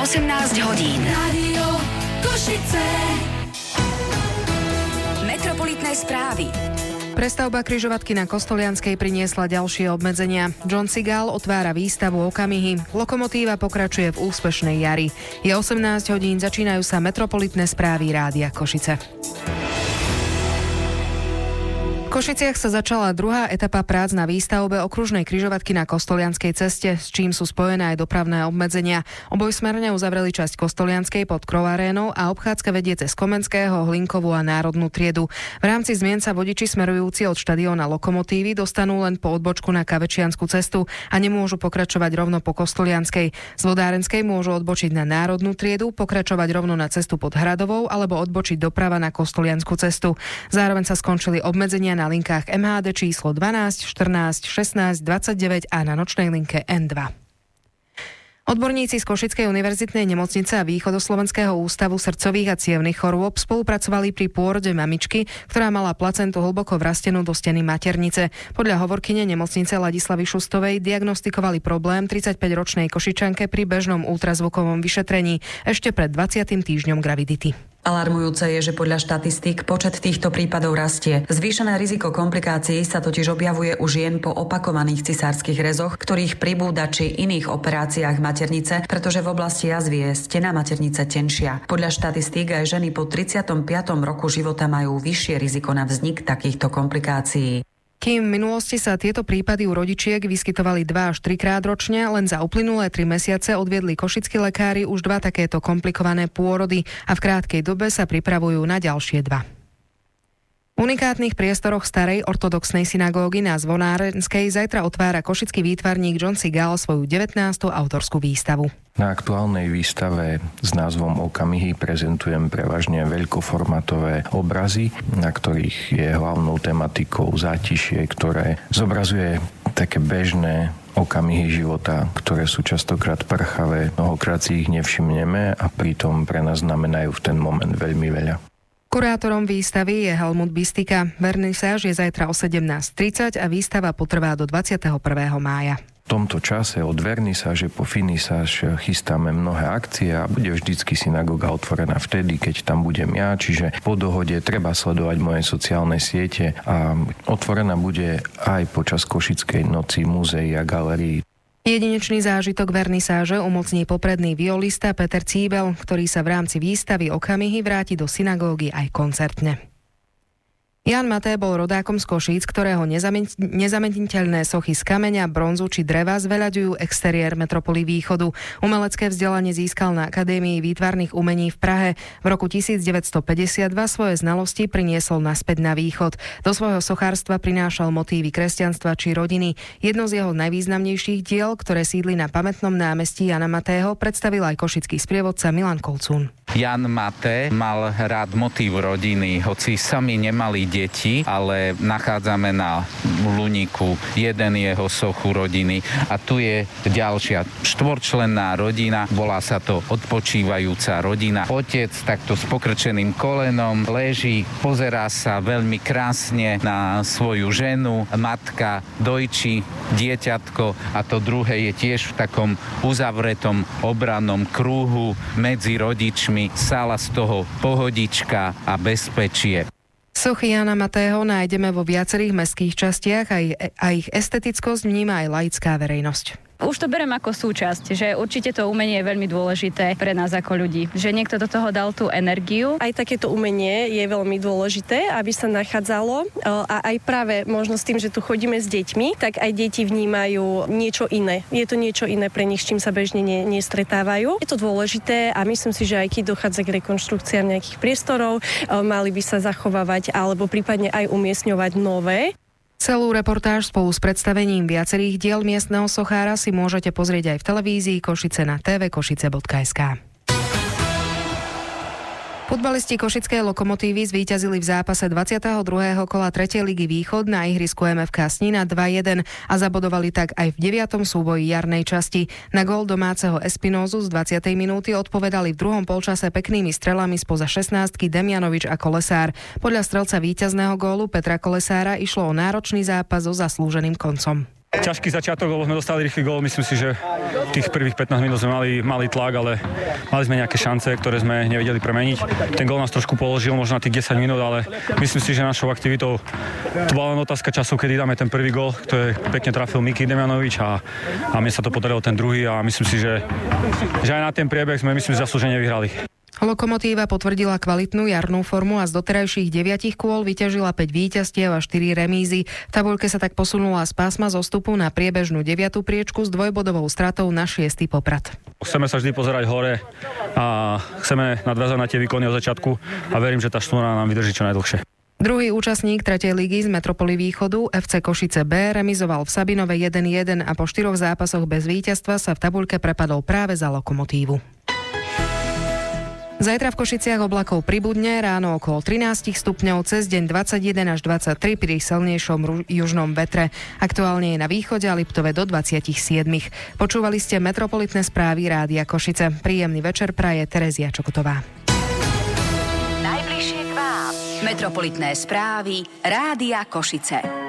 18 hodín. Rádio Košice. Metropolitné správy. Prestavba križovatky na Kostolianskej priniesla ďalšie obmedzenia. John Sigal otvára výstavu Okamihy. Lokomotíva pokračuje v úspešnej jari. Je 18 hodín, začínajú sa metropolitné správy Rádia Košice. V Košiciach sa začala druhá etapa prác na výstavbe okružnej križovatky na Kostolianskej ceste, s čím sú spojené aj dopravné obmedzenia. Obojsmerne uzavreli časť Kostolianskej pod Krovarénou a obchádzka vedie cez Komenského, Hlinkovú a Národnú triedu. V rámci zmien sa vodiči smerujúci od štadióna Lokomotívy dostanú len po odbočku na Kavečiansku cestu a nemôžu pokračovať rovno po Kostolianskej. Z Vodárenskej môžu odbočiť na Národnú triedu, pokračovať rovno na cestu pod Hradovou alebo odbočiť doprava na Kostoliansku cestu. Zároveň sa skončili obmedzenia na linkách MHD číslo 12, 14, 16, 29 a na nočnej linke N2. Odborníci z Košickej univerzitnej nemocnice a Východoslovenského ústavu srdcových a cievnych chorôb spolupracovali pri pôrode mamičky, ktorá mala placentu hlboko vrastenú do steny maternice. Podľa hovorkyne nemocnice Ladislavy Šustovej diagnostikovali problém 35-ročnej Košičanke pri bežnom ultrazvukovom vyšetrení ešte pred 20. týždňom gravidity. Alarmujúce je, že podľa štatistík počet týchto prípadov rastie. Zvýšené riziko komplikácií sa totiž objavuje u žien po opakovaných cisárskych rezoch, ktorých pribúda či iných operáciách maternice, pretože v oblasti jazvy je stena maternice tenšia. Podľa štatistík aj ženy po 35. roku života majú vyššie riziko na vznik takýchto komplikácií. Kým v minulosti sa tieto prípady u rodičiek vyskytovali 2 až 3 krát ročne, len za uplynulé 3 mesiace odviedli košickí lekári už 2 takéto komplikované pôrody a v krátkej dobe sa pripravujú na ďalšie 2. V unikátnych priestoroch starej ortodoxnej synagógy na Zvonárenskej zajtra otvára košický výtvarník John Sigal svoju 19. autorskú výstavu. Na aktuálnej výstave s názvom Okamihy prezentujem prevažne veľkoformátové obrazy, na ktorých je hlavnou tematikou zátišie, ktoré zobrazuje také bežné okamihy života, ktoré sú častokrát prchavé, mnohokrát si ich nevšimneme a pritom pre nás znamenajú v ten moment veľmi veľa. Kurátorom výstavy je Helmut Bistika. Vernisáž je zajtra o 17:30 a výstava potrvá do 21. mája. V tomto čase od vernisáže po finisáž chystáme mnohé akcie a bude vždycky synagóga otvorená vtedy, keď tam budem ja, čiže po dohode treba sledovať moje sociálne siete a otvorená bude aj počas Košickej noci múzeí a galérií. Jedinečný zážitok vernisáže umocní popredný violista Peter Cíbel, ktorý sa v rámci výstavy Okamihy vráti do synagógy aj koncertne. Ján Maté bol rodákom z Košíc, ktorého nezameniteľné sochy z kameňa, bronzu či dreva zveľaďujú exteriér metropoly Východu. Umelecké vzdelanie získal na Akadémii výtvarných umení v Prahe. V roku 1952 svoje znalosti priniesol naspäť na východ. Do svojho sochárstva prinášal motívy kresťanstva či rodiny. Jedno z jeho najvýznamnejších diel, ktoré sídli na pamätnom námestí Jana Matého, predstavil aj košický sprievodca Milan Kolcún. Ján Maté mal rád motív rodiny, hoci sami nemali deti, ale nachádzame na Luníku jeden jeho sochu rodiny a tu je ďalšia štvorčlenná rodina, volá sa to odpočívajúca rodina. Otec takto s pokrčeným kolenom leží, pozerá sa veľmi krásne na svoju ženu, matka dojčí dieťatko a to druhé je tiež v takom uzavretom obrannom kruhu medzi rodičmi. Sála z toho pohodička a bezpečie. Sochy Jána Matého nájdeme vo viacerých mestských častiach a ich estetickosť vníma aj laická verejnosť. Už to berem ako súčasť, že určite to umenie je veľmi dôležité pre nás ako ľudí. Že niekto do toho dal tú energiu. Aj takéto umenie je veľmi dôležité, aby sa nachádzalo a aj práve možno s tým, že tu chodíme s deťmi, tak aj deti vnímajú niečo iné. Je to niečo iné pre nich, s čím sa bežne nestretávajú. Je to dôležité a myslím si, že aj keď dochádza k rekonštrukciám nejakých priestorov, mali by sa zachovávať alebo prípadne aj umiestňovať nové. Celú reportáž spolu s predstavením viacerých diel miestneho sochára si môžete pozrieť aj v televízii Košice na tvkošice.sk. Futbalisti košickej Lokomotívy zvíťazili v zápase 22. kola 3. ligy Východ na ihrisku MFK Snina 2-1 a zabodovali tak aj v 9. súboji jarnej časti. Na gól domáceho Espinózu z 20. minúty odpovedali v druhom polčase peknými strelami spoza 16-ky Demianovič a Kolesár. Podľa strelca víťazného gólu Petra Kolesára išlo o náročný zápas so zaslúženým koncom. Ťažký začiatok, lebo sme dostali rýchly gól. Myslím si, že tých prvých 15 minút sme mali tlak, ale mali sme nejaké šance, ktoré sme nevedeli premeniť. Ten gól nás trošku položil, možno na tých 10 minút, ale myslím si, že našou aktivitou to bola len otázka času, kedy dáme ten prvý gól, ktorý pekne trafil Miki Demjanovič a mne sa to podarilo ten druhý a myslím si, že aj na ten priebeh sme zaslúžene vyhrali. Lokomotíva potvrdila kvalitnú jarnú formu a z doterajších 9 kôl vyťažila 5 víťazstiev a 4 remízy. V tabuľke sa tak posunula z pásma zostupu na priebežnú 9. priečku s dvojbodovou stratou na 6. Poprad. Chceme sa vždy pozerať hore a chceme nadviazať na tie výkony od začiatku a verím, že tá šnúra nám vydrží čo najdlhšie. Druhý účastník 3. ligy z Metropoly Východu, FC Košice B, remizoval v Sabinove 1-1 a po 4 zápasoch bez víťazstva sa v tabuľke prepadol práve za Lokomotívu. Zajtra v Košiciach oblakov pribudne, ráno okolo 13 stupňov, cez deň 21 až 23 pri silnejšom južnom vetre. Aktuálne je na východe a Liptove do 27. Počúvali ste metropolitné správy Rádia Košice. Príjemný večer praje Terezia Čokotová. Najbližšie k vám. Metropolitné správy Rádia Košice.